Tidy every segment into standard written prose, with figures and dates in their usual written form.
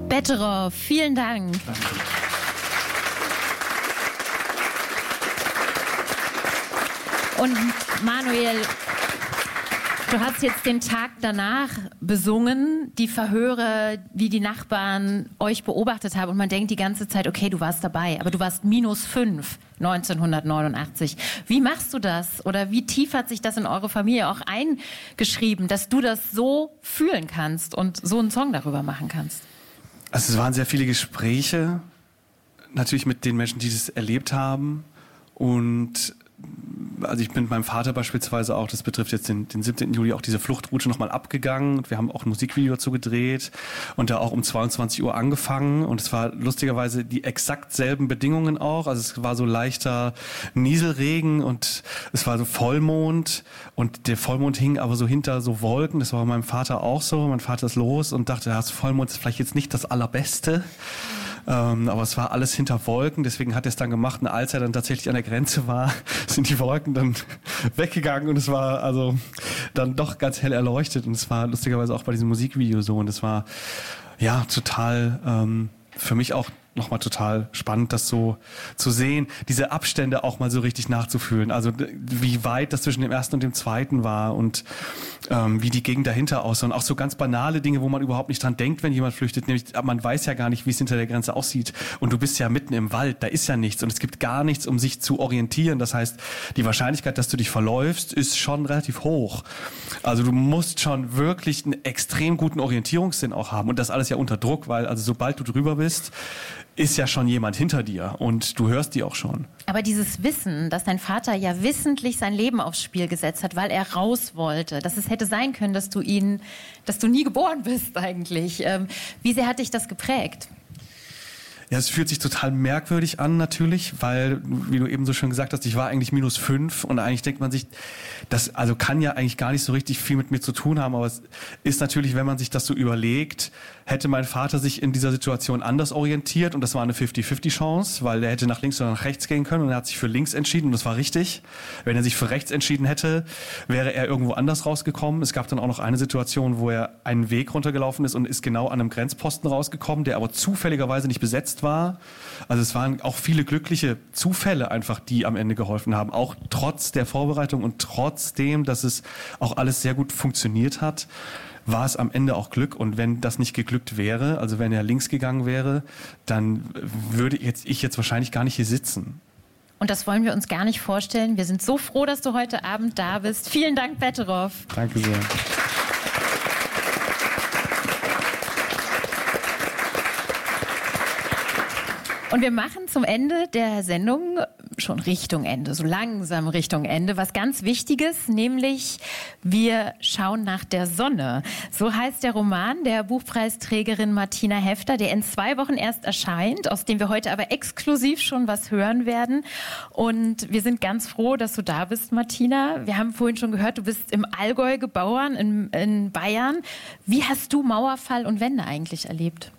Betteroff, vielen Dank. Danke. Und Manuel, du hast jetzt den Tag danach besungen, die Verhöre, wie die Nachbarn euch beobachtet haben. Und man denkt die ganze Zeit, okay, du warst dabei, aber du warst -5 1989. Wie machst du das? Oder wie tief hat sich das in eure Familie auch eingeschrieben, dass du das so fühlen kannst und so einen Song darüber machen kannst? Also es waren sehr viele Gespräche, natürlich mit den Menschen, die das erlebt haben. Und also ich bin mit meinem Vater beispielsweise auch, das betrifft jetzt den 17. Juli, auch diese Fluchtroute nochmal abgegangen. Wir haben auch ein Musikvideo dazu gedreht und da auch um 22 Uhr angefangen. Und es war lustigerweise die exakt selben Bedingungen auch. Also es war so leichter Nieselregen und es war so Vollmond. Und der Vollmond hing aber so hinter so Wolken. Das war bei meinem Vater auch so. Mein Vater ist los und dachte, ja, das Vollmond ist vielleicht jetzt nicht das Allerbeste. Aber es war alles hinter Wolken, deswegen hat er es dann gemacht. Und als er dann tatsächlich an der Grenze war, sind die Wolken dann weggegangen und es war also dann doch ganz hell erleuchtet. Und es war lustigerweise auch bei diesem Musikvideo so. Und es war ja total für mich auch nochmal total spannend, das so zu sehen, diese Abstände auch mal so richtig nachzufühlen. Also wie weit das zwischen dem ersten und dem zweiten war und wie die Gegend dahinter aussah. Und auch so ganz banale Dinge, wo man überhaupt nicht dran denkt, wenn jemand flüchtet. Nämlich, man weiß ja gar nicht, wie es hinter der Grenze aussieht. Und du bist ja mitten im Wald, da ist ja nichts. Und es gibt gar nichts, um sich zu orientieren. Das heißt, die Wahrscheinlichkeit, dass du dich verläufst, ist schon relativ hoch. Also du musst schon wirklich einen extrem guten Orientierungssinn auch haben. Und das alles ja unter Druck, weil also sobald du drüber bist, ist ja schon jemand hinter dir und du hörst die auch schon. Aber dieses Wissen, dass dein Vater ja wissentlich sein Leben aufs Spiel gesetzt hat, weil er raus wollte, dass es hätte sein können, dass du nie geboren bist eigentlich. Wie sehr hat dich das geprägt? Ja, es fühlt sich total merkwürdig an natürlich, weil, wie du eben so schön gesagt hast, ich war eigentlich -5 und eigentlich denkt man sich, das also kann ja eigentlich gar nicht so richtig viel mit mir zu tun haben, aber es ist natürlich, wenn man sich das so überlegt, hätte mein Vater sich in dieser Situation anders orientiert und das war eine 50-50 Chance, weil er hätte nach links oder nach rechts gehen können und er hat sich für links entschieden und das war richtig. Wenn er sich für rechts entschieden hätte, wäre er irgendwo anders rausgekommen. Es gab dann auch noch eine Situation, wo er einen Weg runtergelaufen ist und ist genau an einem Grenzposten rausgekommen, der aber zufälligerweise nicht besetzt war. Also es waren auch viele glückliche Zufälle einfach, die am Ende geholfen haben, auch trotz der Vorbereitung und trotzdem, dass es auch alles sehr gut funktioniert hat, war es am Ende auch Glück. Und wenn das nicht geglückt wäre, also wenn er links gegangen wäre, dann würde ich jetzt wahrscheinlich gar nicht hier sitzen. Und das wollen wir uns gar nicht vorstellen. Wir sind so froh, dass du heute Abend da bist. Vielen Dank, Betteroff. Danke sehr. Und wir machen zum Ende der Sendung schon Richtung Ende, so langsam Richtung Ende, was ganz Wichtiges, nämlich wir schauen nach der Sonne. So heißt der Roman der Buchpreisträgerin Martina Hefter, der in 2 Wochen erst erscheint, aus dem wir heute aber exklusiv schon was hören werden. Und wir sind ganz froh, dass du da bist, Martina. Wir haben vorhin schon gehört, du bist im Allgäu geboren, in Bayern. Wie hast du Mauerfall und Wende eigentlich erlebt?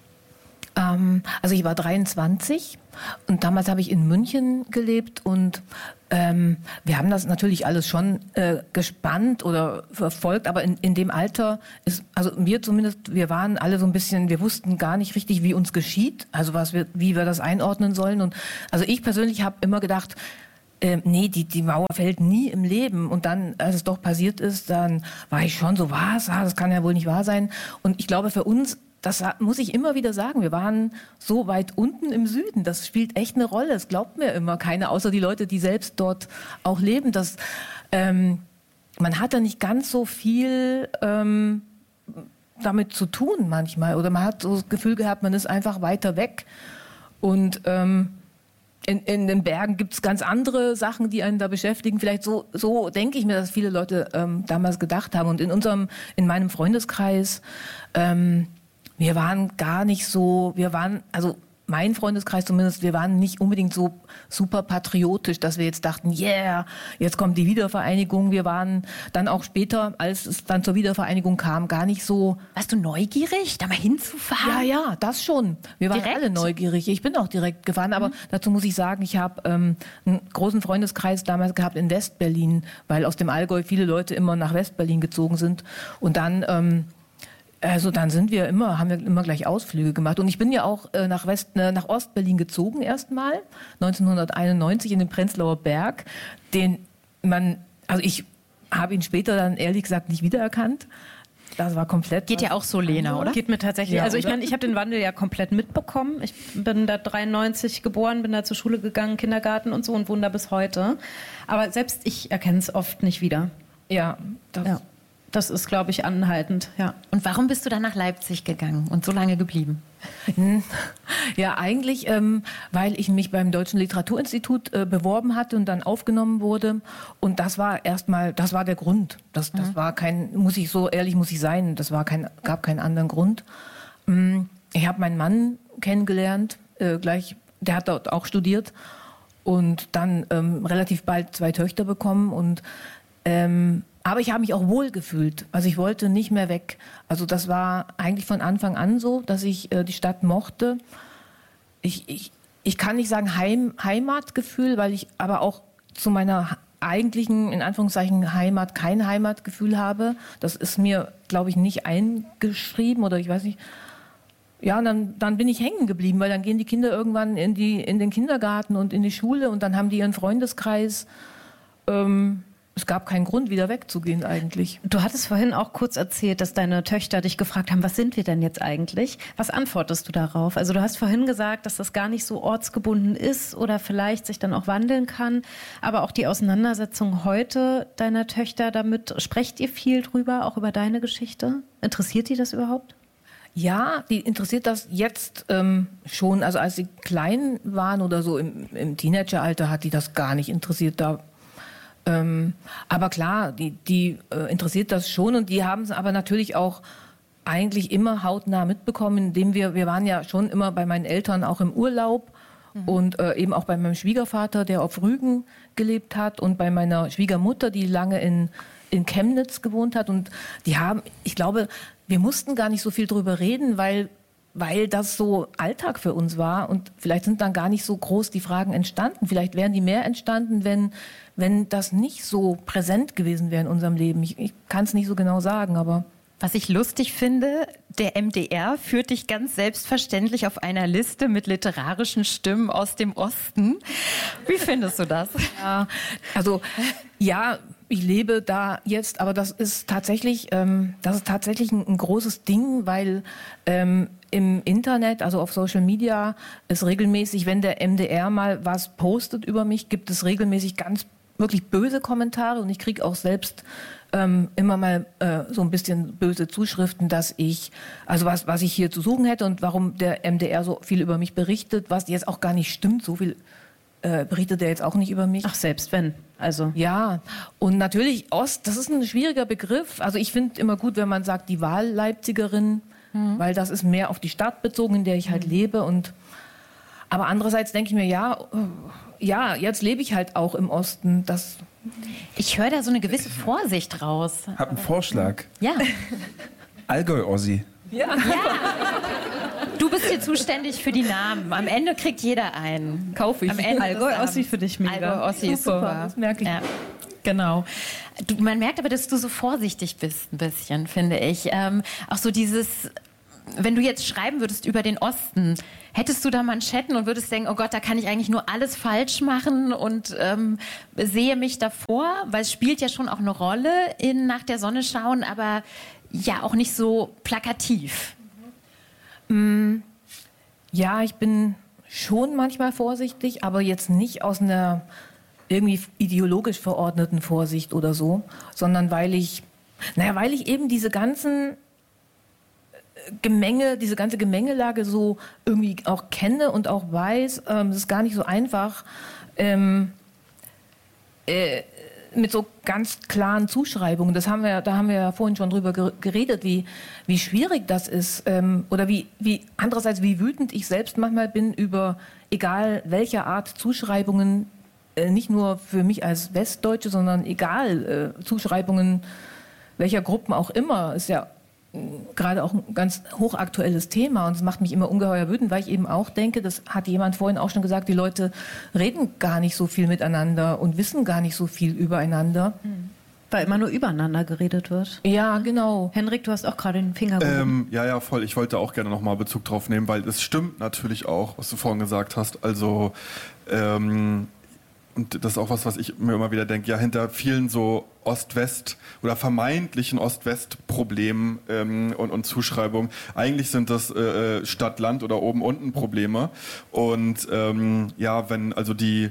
Also ich war 23 und damals habe ich in München gelebt und wir haben das natürlich alles schon gespannt oder verfolgt, aber in dem Alter ist, also wir zumindest, wir waren alle so ein bisschen, wir wussten gar nicht richtig, wie uns geschieht, also wie wir das einordnen sollen. Und also ich persönlich habe immer gedacht, nee, die Mauer fällt nie im Leben. Und dann, als es doch passiert ist, dann war ich schon so, was? Das kann ja wohl nicht wahr sein. Und ich glaube, für uns, das muss ich immer wieder sagen, wir waren so weit unten im Süden. Das spielt echt eine Rolle. Das glaubt mir immer keiner, außer die Leute, die selbst dort auch leben. Dass, man hat da nicht ganz so viel damit zu tun manchmal. Oder man hat so das Gefühl gehabt, man ist einfach weiter weg. Und in den Bergen gibt es ganz andere Sachen, die einen da beschäftigen. Vielleicht so denke ich mir, dass viele Leute damals gedacht haben. Und in meinem Freundeskreis, wir waren gar nicht so, also mein Freundeskreis zumindest, wir waren nicht unbedingt so super patriotisch, dass wir jetzt dachten, yeah, jetzt kommt die Wiedervereinigung. Wir waren dann auch später, als es dann zur Wiedervereinigung kam, gar nicht so... Warst du neugierig, da mal hinzufahren? Ja, das schon. Wir waren alle neugierig. Ich bin auch direkt gefahren, aber dazu muss ich sagen, ich habe einen großen Freundeskreis damals gehabt in Westberlin, weil aus dem Allgäu viele Leute immer nach Westberlin gezogen sind. Und dann Also dann haben wir immer gleich Ausflüge gemacht. Und ich bin ja auch nach Ostberlin gezogen erstmal, 1991 in den Prenzlauer Berg, also ich habe ihn später dann ehrlich gesagt nicht wiedererkannt. Das war komplett... Geht ja auch so, Lena, oder? Geht mir tatsächlich. Ja, also ich oder? meine, ich habe den Wandel ja komplett mitbekommen. Ich bin da 93 geboren, bin da zur Schule gegangen, Kindergarten und so und wohne da bis heute. Aber selbst ich erkenne es oft nicht wieder. Ja, Das ist, glaube ich, anhaltend, ja. Und warum bist du dann nach Leipzig gegangen und so lange geblieben? Ja, eigentlich, weil ich mich beim Deutschen Literaturinstitut beworben hatte und dann aufgenommen wurde. Und das war der Grund. Das war muss ich sein, gab keinen anderen Grund. Ich habe meinen Mann kennengelernt, der hat dort auch studiert und dann relativ bald 2 Töchter bekommen und aber ich habe mich auch wohl gefühlt. Also ich wollte nicht mehr weg. Also das war eigentlich von Anfang an so, dass ich die Stadt mochte. Ich kann nicht sagen Heimatgefühl, weil ich aber auch zu meiner eigentlichen, in Anführungszeichen, Heimat kein Heimatgefühl habe. Das ist mir, glaube ich, nicht eingeschrieben oder ich weiß nicht. Ja, und dann bin ich hängen geblieben, weil dann gehen die Kinder irgendwann in den Kindergarten und in die Schule und dann haben die ihren Freundeskreis. Es gab keinen Grund, wieder wegzugehen eigentlich. Du hattest vorhin auch kurz erzählt, dass deine Töchter dich gefragt haben, was sind wir denn jetzt eigentlich? Was antwortest du darauf? Also du hast vorhin gesagt, dass das gar nicht so ortsgebunden ist oder vielleicht sich dann auch wandeln kann. Aber auch die Auseinandersetzung heute deiner Töchter damit, sprecht ihr viel drüber, auch über deine Geschichte? Interessiert die das überhaupt? Ja, die interessiert das jetzt schon. Also als sie klein waren oder so im Teenageralter hat die das gar nicht interessiert. Aber klar, die interessiert das schon und die haben es aber natürlich auch eigentlich immer hautnah mitbekommen, indem wir waren ja schon immer bei meinen Eltern auch im Urlaub und eben auch bei meinem Schwiegervater, der auf Rügen gelebt hat und bei meiner Schwiegermutter, die lange in Chemnitz gewohnt hat und ich glaube, wir mussten gar nicht so viel drüber reden, weil das so Alltag für uns war und vielleicht sind dann gar nicht so groß die Fragen entstanden. Vielleicht wären die mehr entstanden, wenn das nicht so präsent gewesen wäre in unserem Leben. Ich kann es nicht so genau sagen, aber... Was ich lustig finde, der MDR führt dich ganz selbstverständlich auf einer Liste mit literarischen Stimmen aus dem Osten. Wie findest du das? Ja, also ja, ich lebe da jetzt, aber das ist tatsächlich ein großes Ding, weil im Internet, also auf Social Media, ist regelmäßig, wenn der MDR mal was postet über mich, gibt es regelmäßig ganz wirklich böse Kommentare und ich kriege auch selbst immer mal so ein bisschen böse Zuschriften, dass was ich hier zu suchen hätte und warum der MDR so viel über mich berichtet, was jetzt auch gar nicht stimmt, so viel berichtet er jetzt auch nicht über mich. Ach, selbst wenn. Also. Ja, und natürlich Ost, das ist ein schwieriger Begriff. Also ich finde immer gut, wenn man sagt, die Wahlleipzigerin, weil das ist mehr auf die Stadt bezogen, in der ich halt lebe. Aber andererseits denke ich mir, ja, jetzt lebe ich halt auch im Osten. Ich höre da so eine gewisse Vorsicht raus. Hab einen Vorschlag. Ja. Allgäu-Ossi. Ja. Du bist hier zuständig für die Namen. Am Ende kriegt jeder einen. Kaufe ich. Am Ende Allgäu-Ossi für dich mega. Allgäu-Ossi ist super. Das merke ich. Ja, genau. Man merkt aber, dass du so vorsichtig bist, ein bisschen, finde ich. Auch so dieses, wenn du jetzt schreiben würdest über den Osten, hättest du da Manschetten und würdest denken, oh Gott, da kann ich eigentlich nur alles falsch machen und sehe mich davor, weil es spielt ja schon auch eine Rolle in Nach der Sonne schauen, aber ja auch nicht so plakativ. Ja, ich bin schon manchmal vorsichtig, aber jetzt nicht aus einer irgendwie ideologisch verordneten Vorsicht oder so, sondern weil ich eben diese ganze Gemengelage so irgendwie auch kenne und auch weiß, es ist gar nicht so einfach, mit so ganz klaren Zuschreibungen. Da haben wir ja vorhin schon drüber geredet, wie schwierig das ist, oder wie andererseits wie wütend ich selbst manchmal bin über egal welcher Art Zuschreibungen, nicht nur für mich als Westdeutsche, sondern egal Zuschreibungen welcher Gruppen auch immer, ist ja gerade auch ein ganz hochaktuelles Thema und es macht mich immer ungeheuer wütend, weil ich eben auch denke, das hat jemand vorhin auch schon gesagt, die Leute reden gar nicht so viel miteinander und wissen gar nicht so viel übereinander. Weil immer nur übereinander geredet wird. Ja, genau. Henrik, du hast auch gerade den Finger gehoben. Ja, voll. Ich wollte auch gerne nochmal Bezug drauf nehmen, weil es stimmt natürlich auch, was du vorhin gesagt hast. Also, und das ist auch was ich mir immer wieder denke, ja, hinter vielen so Ost-West oder vermeintlichen Ost-West-Problemen und Zuschreibungen, eigentlich sind das Stadt-Land- oder Oben-Unten-Probleme. Und wenn also die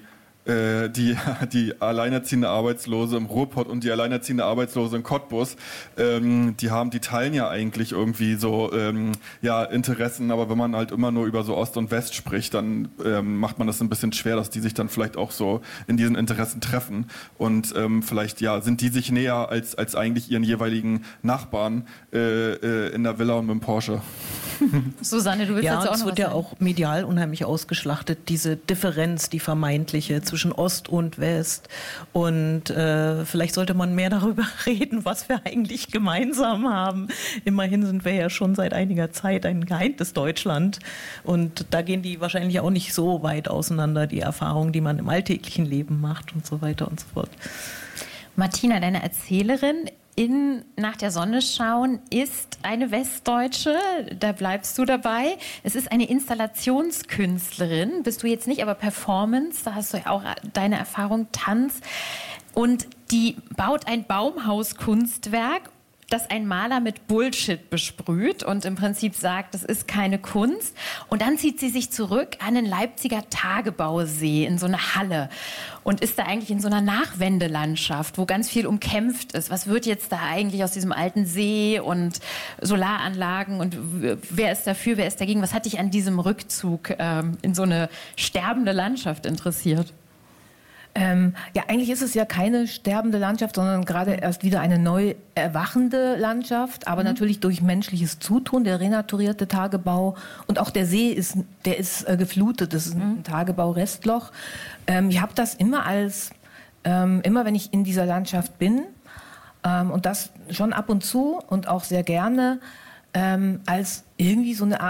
alleinerziehende Arbeitslose im Ruhrpott und die alleinerziehende Arbeitslose in Cottbus, die teilen ja eigentlich irgendwie so Interessen, aber wenn man halt immer nur über so Ost und West spricht, dann macht man das ein bisschen schwer, dass die sich dann vielleicht auch so in diesen Interessen treffen und vielleicht sind die sich näher als eigentlich ihren jeweiligen Nachbarn in der Villa und mit dem Porsche. Susanne, du willst dazu auch noch was sagen? Ja, es wird ja auch medial unheimlich ausgeschlachtet, diese Differenz, die vermeintliche zwischen Ost und West. Und vielleicht sollte man mehr darüber reden, was wir eigentlich gemeinsam haben. Immerhin sind wir ja schon seit einiger Zeit ein geeintes Deutschland. Und da gehen die wahrscheinlich auch nicht so weit auseinander, die Erfahrungen, die man im alltäglichen Leben macht und so weiter und so fort. Martina, deine Erzählerin in Nach der Sonne schauen ist eine Westdeutsche, da bleibst du dabei. Es ist eine Installationskünstlerin, bist du jetzt nicht, aber Performance, da hast du ja auch deine Erfahrung, Tanz. Und die baut ein Baumhauskunstwerk, das ein Maler mit Bullshit besprüht und im Prinzip sagt, das ist keine Kunst. Und dann zieht sie sich zurück an den Leipziger Tagebausee in so eine Halle und ist da eigentlich in so einer Nachwendelandschaft, wo ganz viel umkämpft ist. Was wird jetzt da eigentlich aus diesem alten See und Solaranlagen und wer ist dafür, wer ist dagegen? Was hat dich an diesem Rückzug in so eine sterbende Landschaft interessiert? Eigentlich ist es ja keine sterbende Landschaft, sondern gerade erst wieder eine neu erwachende Landschaft, aber natürlich durch menschliches Zutun, der renaturierte Tagebau und auch der See ist geflutet, das ist ein Tagebau-Restloch. Ich habe das immer immer wenn ich in dieser Landschaft bin und das schon ab und zu und auch sehr gerne, als irgendwie so eine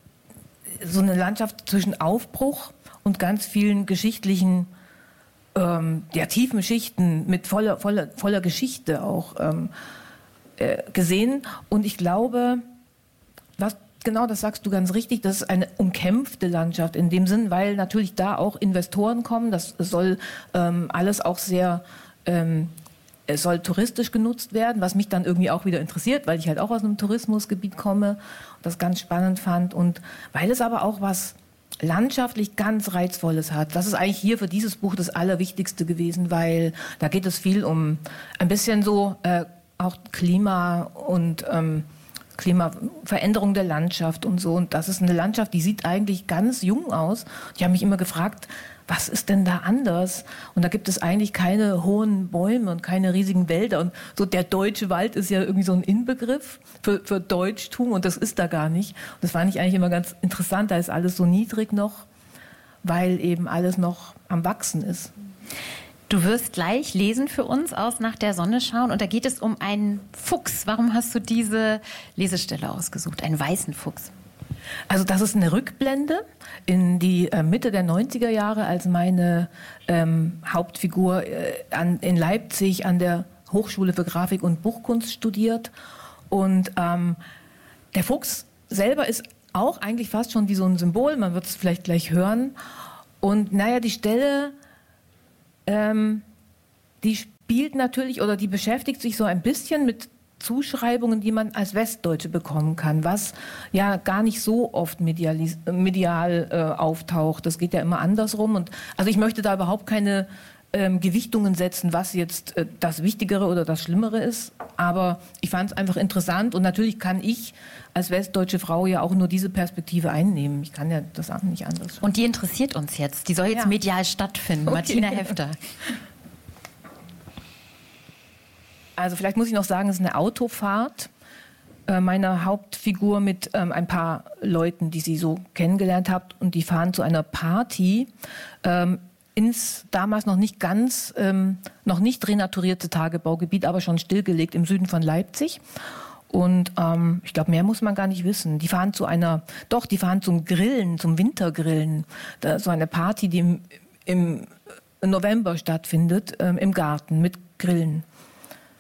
Landschaft zwischen Aufbruch und ganz vielen geschichtlichen tiefen Schichten mit voller Geschichte auch gesehen. Und ich glaube, das sagst du ganz richtig, das ist eine umkämpfte Landschaft in dem Sinn, weil natürlich da auch Investoren kommen. Das soll alles auch es soll touristisch genutzt werden, was mich dann irgendwie auch wieder interessiert, weil ich halt auch aus einem Tourismusgebiet komme und das ganz spannend fand. Und weil es aber auch was landschaftlich ganz Reizvolles hat. Das ist eigentlich hier für dieses Buch das Allerwichtigste gewesen, weil da geht es viel um ein bisschen so auch Klima und Klimaveränderung der Landschaft und so. Und das ist eine Landschaft, die sieht eigentlich ganz jung aus. Ich habe mich immer gefragt, was ist denn da anders? Und da gibt es eigentlich keine hohen Bäume und keine riesigen Wälder. Und so der deutsche Wald ist ja irgendwie so ein Inbegriff für Deutschtum und das ist da gar nicht. Und das fand ich eigentlich immer ganz interessant. Da ist alles so niedrig noch, weil eben alles noch am Wachsen ist. Du wirst gleich lesen für uns aus Nach der Sonne schauen und da geht es um einen Fuchs. Warum hast du diese Lesestelle ausgesucht, einen weißen Fuchs? Also das ist eine Rückblende in die Mitte der 90er Jahre, als meine Hauptfigur in Leipzig an der Hochschule für Grafik und Buchkunst studiert. Und der Fuchs selber ist auch eigentlich fast schon wie so ein Symbol, man wird es vielleicht gleich hören. Und die Stelle, die spielt natürlich oder die beschäftigt sich so ein bisschen mit Zuschreibungen, die man als Westdeutsche bekommen kann, was ja gar nicht so oft medial auftaucht. Das geht ja immer andersrum. Und also ich möchte da überhaupt keine Gewichtungen setzen, was jetzt das Wichtigere oder das Schlimmere ist. Aber ich fand es einfach interessant und natürlich kann ich als westdeutsche Frau ja auch nur diese Perspektive einnehmen. Ich kann ja das auch nicht anders. Und die interessiert uns jetzt. Die soll jetzt medial stattfinden. Okay. Martina Hefter. Also vielleicht muss ich noch sagen, es ist eine Autofahrt meiner Hauptfigur mit ein paar Leuten, die sie so kennengelernt hat. Und die fahren zu einer Party ins damals noch nicht renaturierte Tagebaugebiet, aber schon stillgelegt im Süden von Leipzig. Und ich glaube, mehr muss man gar nicht wissen. Die fahren zum Grillen, zum Wintergrillen. So eine Party, die im November stattfindet, im Garten mit Grillen.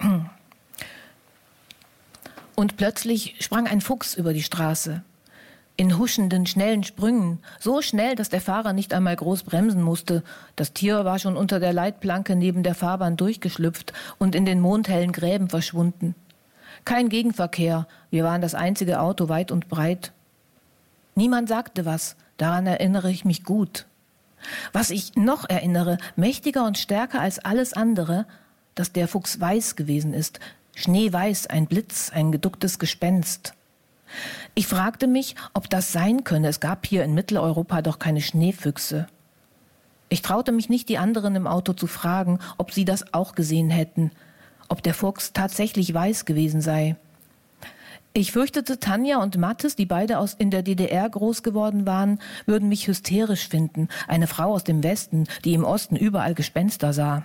Und plötzlich sprang ein Fuchs über die Straße. In huschenden, schnellen Sprüngen, so schnell, dass der Fahrer nicht einmal groß bremsen musste. Das Tier war schon unter der Leitplanke neben der Fahrbahn durchgeschlüpft und in den mondhellen Gräben verschwunden. Kein Gegenverkehr, wir waren das einzige Auto weit und breit. Niemand sagte was, daran erinnere ich mich gut. Was ich noch erinnere, mächtiger und stärker als alles andere, dass der Fuchs weiß gewesen ist, schneeweiß, ein Blitz, ein geducktes Gespenst. Ich fragte mich, ob das sein könne. Es gab hier in Mitteleuropa doch keine Schneefüchse. Ich traute mich nicht, die anderen im Auto zu fragen, ob sie das auch gesehen hätten, ob der Fuchs tatsächlich weiß gewesen sei. Ich fürchtete, Tanja und Mathis, die beide in der DDR groß geworden waren, würden mich hysterisch finden. Eine Frau aus dem Westen, die im Osten überall Gespenster sah.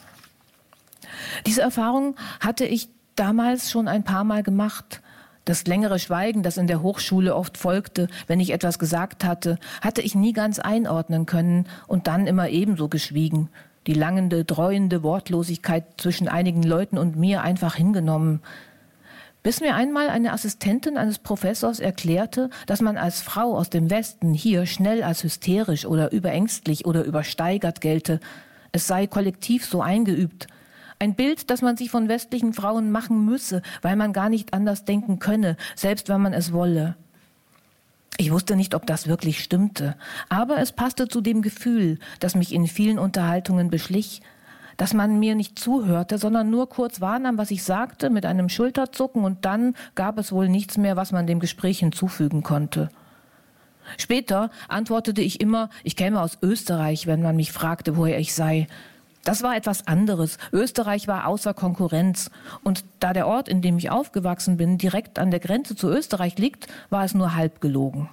Diese Erfahrung hatte ich damals schon ein paar Mal gemacht. Das längere Schweigen, das in der Hochschule oft folgte, wenn ich etwas gesagt hatte, hatte ich nie ganz einordnen können und dann immer ebenso geschwiegen. Die langende, dreuende Wortlosigkeit zwischen einigen Leuten und mir einfach hingenommen. Bis mir einmal eine Assistentin eines Professors erklärte, dass man als Frau aus dem Westen hier schnell als hysterisch oder überängstlich oder übersteigert gelte. Es sei kollektiv so eingeübt. Ein Bild, das man sich von westlichen Frauen machen müsse, weil man gar nicht anders denken könne, selbst wenn man es wolle. Ich wusste nicht, ob das wirklich stimmte, aber es passte zu dem Gefühl, das mich in vielen Unterhaltungen beschlich, dass man mir nicht zuhörte, sondern nur kurz wahrnahm, was ich sagte, mit einem Schulterzucken, und dann gab es wohl nichts mehr, was man dem Gespräch hinzufügen konnte. Später antwortete ich immer, ich käme aus Österreich, wenn man mich fragte, woher ich sei. Das war etwas anderes. Österreich war außer Konkurrenz. Und da der Ort, in dem ich aufgewachsen bin, direkt an der Grenze zu Österreich liegt, war es nur halb gelogen.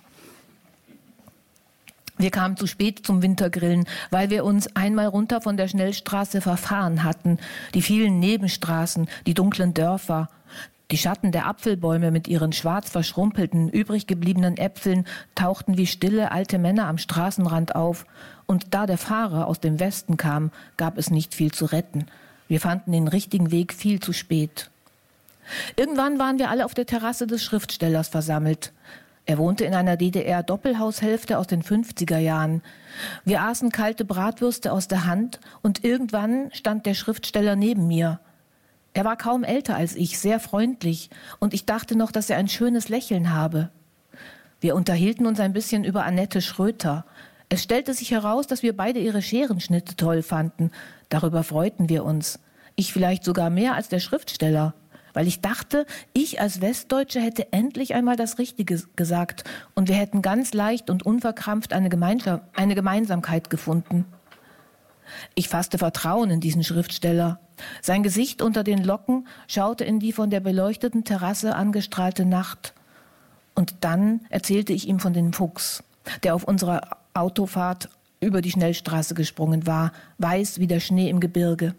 Wir kamen zu spät zum Wintergrillen, weil wir uns einmal runter von der Schnellstraße verfahren hatten. Die vielen Nebenstraßen, die dunklen Dörfer, die Schatten der Apfelbäume mit ihren schwarz verschrumpelten, übrig gebliebenen Äpfeln tauchten wie stille alte Männer am Straßenrand auf. Und da der Fahrer aus dem Westen kam, gab es nicht viel zu retten. Wir fanden den richtigen Weg viel zu spät. Irgendwann waren wir alle auf der Terrasse des Schriftstellers versammelt. Er wohnte in einer DDR-Doppelhaushälfte aus den 50er Jahren. Wir aßen kalte Bratwürste aus der Hand und irgendwann stand der Schriftsteller neben mir. Er war kaum älter als ich, sehr freundlich, und ich dachte noch, dass er ein schönes Lächeln habe. Wir unterhielten uns ein bisschen über Annette Schröter. Es stellte sich heraus, dass wir beide ihre Scherenschnitte toll fanden. Darüber freuten wir uns. Ich vielleicht sogar mehr als der Schriftsteller, weil ich dachte, ich als Westdeutsche hätte endlich einmal das Richtige gesagt und wir hätten ganz leicht und unverkrampft eine Gemeinsamkeit gefunden. Ich fasste Vertrauen in diesen Schriftsteller. Sein Gesicht unter den Locken schaute in die von der beleuchteten Terrasse angestrahlte Nacht. Und dann erzählte ich ihm von dem Fuchs, der auf unserer Autofahrt über die Schnellstraße gesprungen war, weiß wie der Schnee im Gebirge.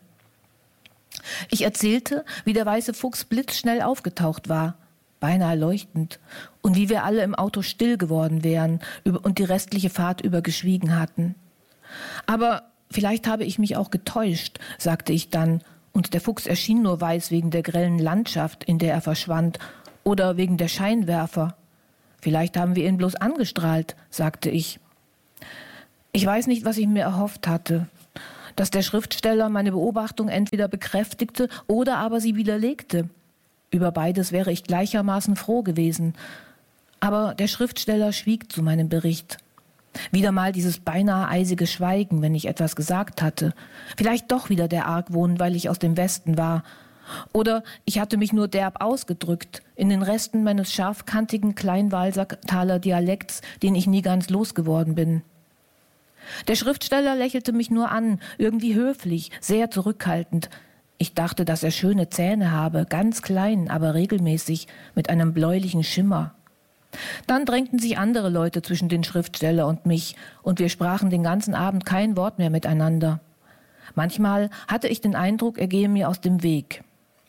Ich erzählte, wie der weiße Fuchs blitzschnell aufgetaucht war, beinahe leuchtend, und wie wir alle im Auto still geworden wären und die restliche Fahrt über geschwiegen hatten. Aber vielleicht habe ich mich auch getäuscht, sagte ich dann, und der Fuchs erschien nur weiß wegen der grellen Landschaft, in der er verschwand, oder wegen der Scheinwerfer. Vielleicht haben wir ihn bloß angestrahlt, sagte ich. Ich weiß nicht, was ich mir erhofft hatte, dass der Schriftsteller meine Beobachtung entweder bekräftigte oder aber sie widerlegte. Über beides wäre ich gleichermaßen froh gewesen. Aber der Schriftsteller schwieg zu meinem Bericht. Wieder mal dieses beinahe eisige Schweigen, wenn ich etwas gesagt hatte. Vielleicht doch wieder der Argwohn, weil ich aus dem Westen war. Oder ich hatte mich nur derb ausgedrückt, in den Resten meines scharfkantigen Kleinwalsertaler Dialekts, den ich nie ganz losgeworden bin. Der Schriftsteller lächelte mich nur an, irgendwie höflich, sehr zurückhaltend. Ich dachte, dass er schöne Zähne habe, ganz klein, aber regelmäßig, mit einem bläulichen Schimmer. Dann drängten sich andere Leute zwischen den Schriftsteller und mich, und wir sprachen den ganzen Abend kein Wort mehr miteinander. Manchmal hatte ich den Eindruck, er gehe mir aus dem Weg.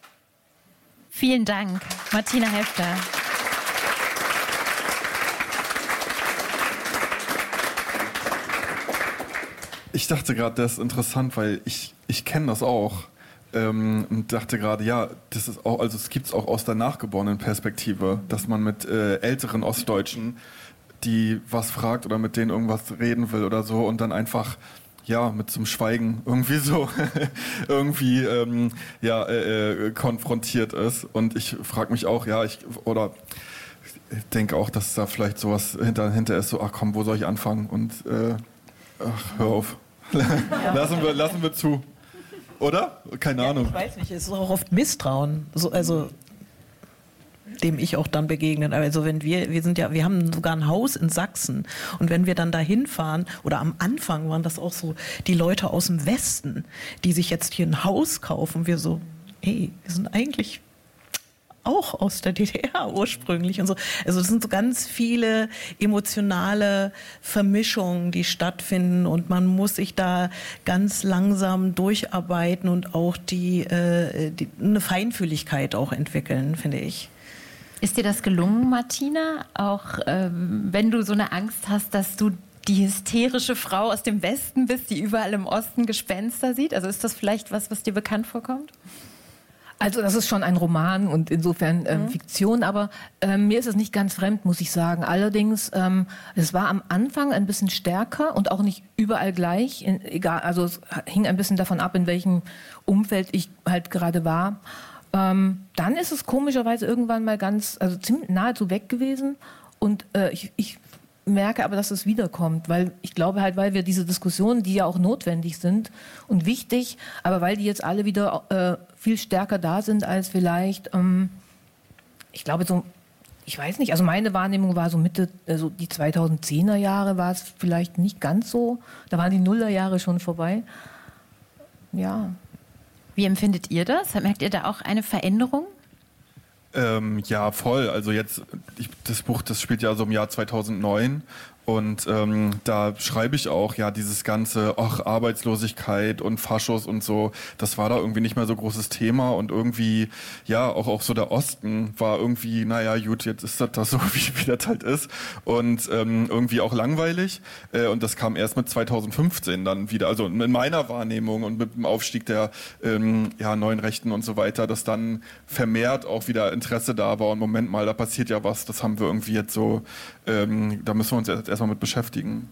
Vielen Dank, Martina Häfter. Ich dachte gerade, das ist interessant, weil ich kenne das auch. Und dachte gerade, ja, das ist auch, also es gibt es auch aus der nachgeborenen Perspektive, dass man mit älteren Ostdeutschen, die was fragt oder mit denen irgendwas reden will oder so und dann einfach mit so einem Schweigen irgendwie so konfrontiert ist. Und ich frage mich auch, ich denke auch, dass da vielleicht sowas hinter ist, so, ach komm, wo soll ich anfangen? Und hör auf. Lassen wir zu. Oder? Keine Ahnung. Ich weiß nicht, es ist auch oft Misstrauen. Also dem ich auch dann begegnen. Also wenn wir haben sogar ein Haus in Sachsen und wenn wir dann da hinfahren, oder am Anfang waren das auch so die Leute aus dem Westen, die sich jetzt hier ein Haus kaufen, wir so, wir sind eigentlich auch aus der DDR ursprünglich und so. Also es sind so ganz viele emotionale Vermischungen, die stattfinden und man muss sich da ganz langsam durcharbeiten und auch eine Feinfühligkeit auch entwickeln, finde ich. Ist dir das gelungen, Martina? Auch wenn du so eine Angst hast, dass du die hysterische Frau aus dem Westen bist, die überall im Osten Gespenster sieht? Also ist das vielleicht was dir bekannt vorkommt? Also das ist schon ein Roman und insofern Fiktion, aber mir ist es nicht ganz fremd, muss ich sagen. Allerdings, es war am Anfang ein bisschen stärker und auch nicht überall gleich. Also es hing ein bisschen davon ab, in welchem Umfeld ich halt gerade war. Dann ist es komischerweise irgendwann mal ziemlich nahezu weg gewesen und ich merke aber, dass es wiederkommt, weil ich glaube halt, weil wir diese Diskussionen, die ja auch notwendig sind und wichtig, aber weil die jetzt alle wieder viel stärker da sind als vielleicht, ich glaube so, ich weiß nicht, also meine Wahrnehmung war so Mitte, also die 2010er Jahre war es vielleicht nicht ganz so, da waren die Nullerjahre schon vorbei, ja. Wie empfindet ihr das? Merkt ihr da auch eine Veränderung? Ja, voll. Also das Buch, das spielt ja so im Jahr 2009 und da schreibe ich auch, dieses ganze Arbeitslosigkeit und Faschos und so, das war da irgendwie nicht mehr so großes Thema und irgendwie, auch so der Osten war irgendwie, gut, jetzt ist das so, wie das halt ist und irgendwie auch langweilig und das kam erst mit 2015 dann wieder, also in meiner Wahrnehmung und mit dem Aufstieg der neuen Rechten und so weiter, dass dann vermehrt auch wieder Interesse da war und Moment mal, da passiert ja was, das haben wir irgendwie jetzt so, da müssen wir uns jetzt erstmal mit beschäftigen.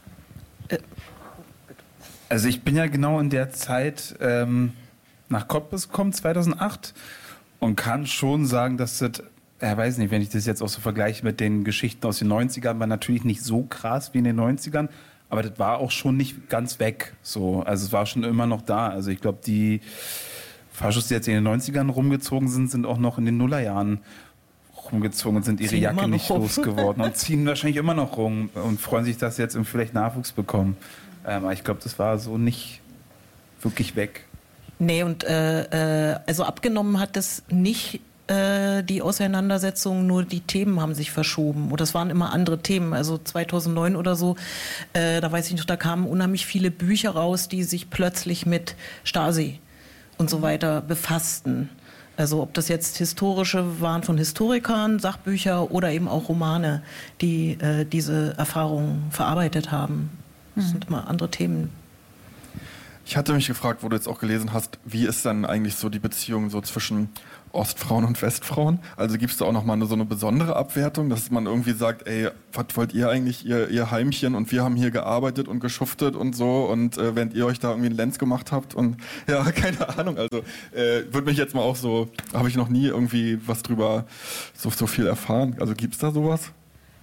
Also ich bin ja genau in der Zeit nach Cottbus gekommen, 2008 und kann schon sagen, dass das, weiß nicht, wenn ich das jetzt auch so vergleiche mit den Geschichten aus den 90ern, war natürlich nicht so krass wie in den 90ern, aber das war auch schon nicht ganz weg. So. Also es war schon immer noch da. Also ich glaube, die Faschos, die jetzt in den 90ern rumgezogen sind, sind auch noch in den Nullerjahren rumgezogen und sind ihre Jacke nicht losgeworden und ziehen wahrscheinlich immer noch rum und freuen sich, dass sie jetzt vielleicht Nachwuchs bekommen. Aber ich glaube, das war so nicht wirklich weg. Nee, und also abgenommen hat das nicht die Auseinandersetzung, nur die Themen haben sich verschoben. Und das waren immer andere Themen. Also 2009 oder so, da weiß ich noch, da kamen unheimlich viele Bücher raus, die sich plötzlich mit Stasi und so weiter befassten. Also ob das jetzt historische waren von Historikern, Sachbücher oder eben auch Romane, die diese Erfahrungen verarbeitet haben. Das sind immer andere Themen. Ich hatte mich gefragt, wo du jetzt auch gelesen hast, wie ist dann eigentlich so die Beziehung so zwischen Ostfrauen und Westfrauen? Also gibt es da auch nochmal so eine besondere Abwertung, dass man irgendwie sagt, was wollt ihr eigentlich, ihr Heimchen, und wir haben hier gearbeitet und geschuftet und so, und während ihr euch da irgendwie einen Lenz gemacht habt und keine Ahnung, also würde mich jetzt mal auch so, habe ich noch nie irgendwie was drüber so viel erfahren. Also gibt es da sowas?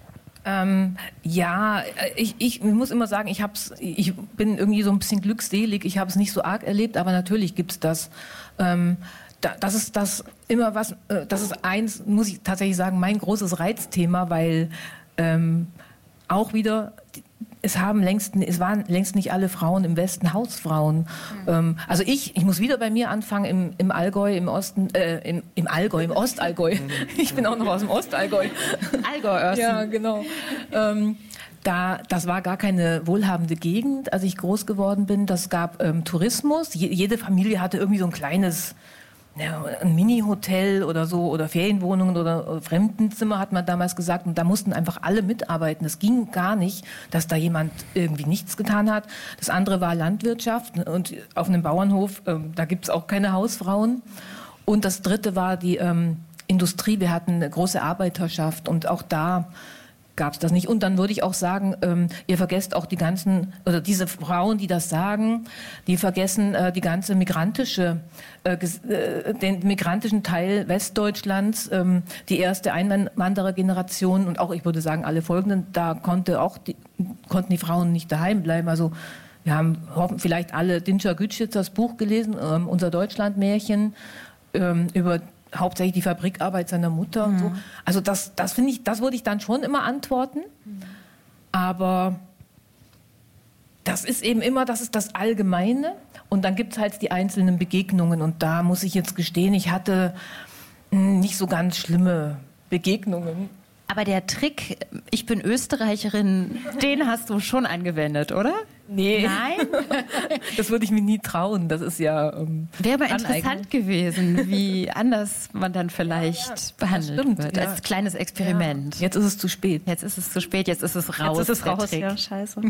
Ich muss immer sagen, ich bin irgendwie so ein bisschen glückselig, ich habe es nicht so arg erlebt, aber natürlich gibt es das. Das ist eins, muss ich tatsächlich sagen, mein großes Reizthema, weil auch wieder, es waren längst nicht alle Frauen im Westen Hausfrauen. Also ich muss wieder bei mir anfangen im Allgäu, im Osten, im Ostallgäu. Ich bin auch noch aus dem Ostallgäu. Allgäu-Osten. Ja, genau. Das war gar keine wohlhabende Gegend, als ich groß geworden bin. Das gab Tourismus. Jede Familie hatte irgendwie so ein kleines ein Mini-Hotel oder so oder Ferienwohnungen oder Fremdenzimmer, hat man damals gesagt. Und da mussten einfach alle mitarbeiten. Es ging gar nicht, dass da jemand irgendwie nichts getan hat. Das andere war Landwirtschaft. Und auf einem Bauernhof, da gibt es auch keine Hausfrauen. Und das dritte war die Industrie. Wir hatten eine große Arbeiterschaft. Und auch da gab es das nicht. Und dann würde ich auch sagen, ihr vergesst auch die ganzen, oder diese Frauen, die das sagen, die vergessen die ganze migrantische, den migrantischen Teil Westdeutschlands, die erste Einwanderergeneration und auch, ich würde sagen, alle folgenden, da konnten die Frauen nicht daheim bleiben. Also wir haben vielleicht alle Dinscher Gütschitzers Buch gelesen, unser Deutschlandmärchen, über hauptsächlich die Fabrikarbeit seiner Mutter. Und so. Also das finde ich, das würde ich dann schon immer antworten. Aber das ist eben immer, das ist das Allgemeine. Und dann gibt es halt die einzelnen Begegnungen. Und da muss ich jetzt gestehen, ich hatte nicht so ganz schlimme Begegnungen. Aber der Trick, ich bin Österreicherin, den hast du schon angewendet, oder? Nee. Nein? Das würde ich mir nie trauen. Das ist ja wäre aber interessant gewesen, wie anders man dann vielleicht behandelt wird. Als kleines Experiment. Ja. Jetzt ist es zu spät. Jetzt ist es zu spät, jetzt ist es raus. Jetzt ist es raus, ja, scheiße.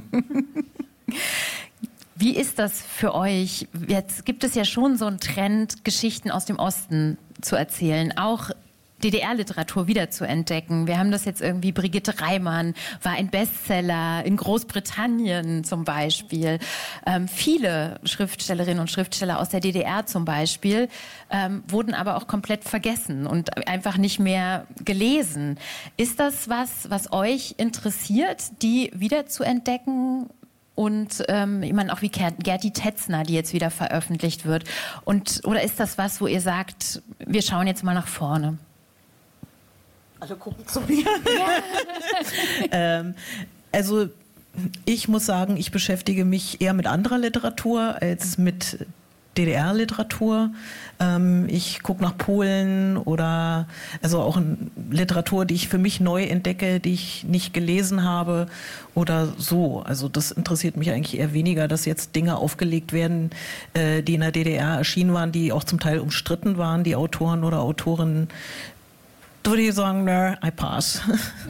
Wie ist das für euch? Jetzt gibt es ja schon so einen Trend, Geschichten aus dem Osten zu erzählen, auch DDR-Literatur wieder zu entdecken. Wir haben das jetzt irgendwie, Brigitte Reimann war ein Bestseller in Großbritannien zum Beispiel. Viele Schriftstellerinnen und Schriftsteller aus der DDR zum Beispiel wurden aber auch komplett vergessen und einfach nicht mehr gelesen. Ist das was euch interessiert, die wieder zu entdecken? Und ich meine auch wie Gerti Tetzner, die jetzt wieder veröffentlicht wird. Oder ist das was, wo ihr sagt, wir schauen jetzt mal nach vorne? Alle gucken zu mir. Also ich muss sagen, ich beschäftige mich eher mit anderer Literatur als mit DDR-Literatur. Ich gucke nach Polen oder also auch Literatur, die ich für mich neu entdecke, die ich nicht gelesen habe oder so. Also das interessiert mich eigentlich eher weniger, dass jetzt Dinge aufgelegt werden, die in der DDR erschienen waren, die auch zum Teil umstritten waren, die Autoren oder Autorinnen. Da würde ich sagen, I pass.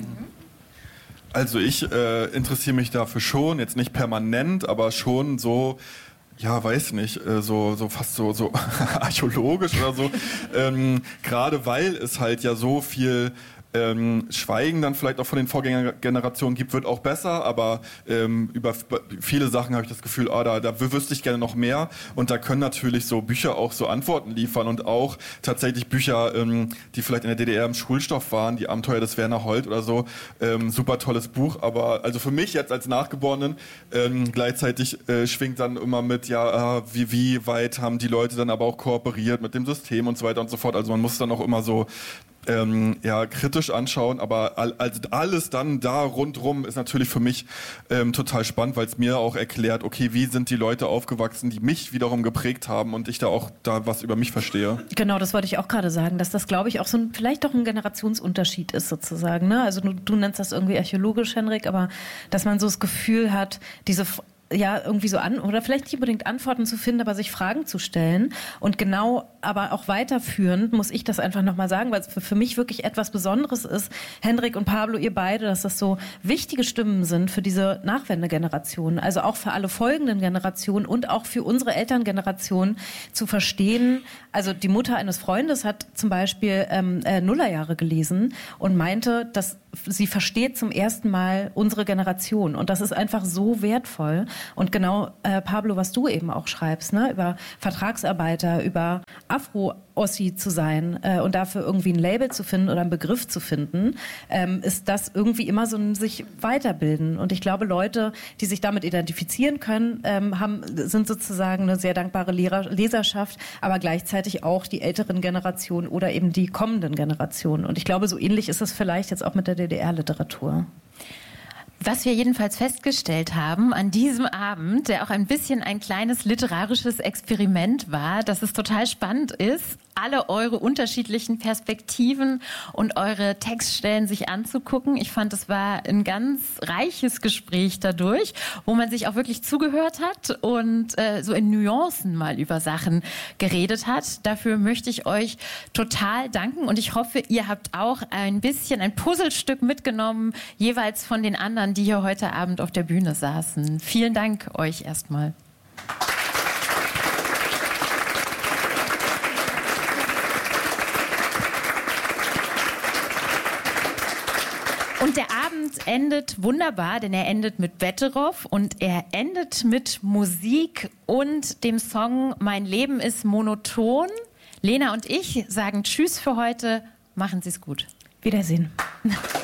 Also ich interessiere mich dafür schon, jetzt nicht permanent, aber schon so, ja, weiß nicht, so fast so archäologisch oder so. Gerade weil es halt ja so viel Schweigen dann vielleicht auch von den Vorgängergenerationen gibt, wird auch besser, aber über viele Sachen habe ich das Gefühl, da wüsste ich gerne noch mehr und da können natürlich so Bücher auch so Antworten liefern und auch tatsächlich Bücher, die vielleicht in der DDR im Schulstoff waren, die Abenteuer des Werner Holt oder so, super tolles Buch, aber also für mich jetzt als Nachgeborenen gleichzeitig schwingt dann immer mit, ja, wie weit haben die Leute dann aber auch kooperiert mit dem System und so weiter und so fort, also man muss dann auch immer so kritisch anschauen, aber alles dann da rundrum ist natürlich für mich total spannend, weil es mir auch erklärt, okay, wie sind die Leute aufgewachsen, die mich wiederum geprägt haben und ich da auch was über mich verstehe. Genau, das wollte ich auch gerade sagen, dass das, glaube ich, auch vielleicht doch ein Generationsunterschied ist sozusagen. Ne? Also du nennst das irgendwie archäologisch, Henrik, aber dass man so das Gefühl hat, irgendwie so oder vielleicht nicht unbedingt Antworten zu finden, aber sich Fragen zu stellen. Und genau, aber auch weiterführend muss ich das einfach nochmal sagen, weil es für mich wirklich etwas Besonderes ist, Henrik und Pablo, ihr beide, dass das so wichtige Stimmen sind für diese Nachwendegeneration, also auch für alle folgenden Generationen und auch für unsere Elterngeneration zu verstehen. Also die Mutter eines Freundes hat zum Beispiel Nullerjahre gelesen und meinte, dass sie versteht zum ersten Mal unsere Generation. Und das ist einfach so wertvoll. Und genau, Pablo, was du eben auch schreibst, ne, über Vertragsarbeiter, über Afro-Ossi zu sein und dafür irgendwie ein Label zu finden oder einen Begriff zu finden, ist das irgendwie immer so ein sich weiterbilden. Und ich glaube, Leute, die sich damit identifizieren können, sind sozusagen eine sehr dankbare Leserschaft, aber gleichzeitig auch die älteren Generationen oder eben die kommenden Generationen. Und ich glaube, so ähnlich ist es vielleicht jetzt auch mit der DDR-Literatur. Was wir jedenfalls festgestellt haben an diesem Abend, der auch ein bisschen ein kleines literarisches Experiment war, dass es total spannend ist, alle eure unterschiedlichen Perspektiven und eure Textstellen sich anzugucken. Ich fand, es war ein ganz reiches Gespräch dadurch, wo man sich auch wirklich zugehört hat und so in Nuancen mal über Sachen geredet hat. Dafür möchte ich euch total danken und ich hoffe, ihr habt auch ein bisschen ein Puzzlestück mitgenommen, jeweils von den anderen, die hier heute Abend auf der Bühne saßen. Vielen Dank euch erstmal. Und der Abend endet wunderbar, denn er endet mit Betteroff und er endet mit Musik und dem Song Mein Leben ist monoton. Lena und ich sagen Tschüss für heute. Machen Sie es gut. Wiedersehen.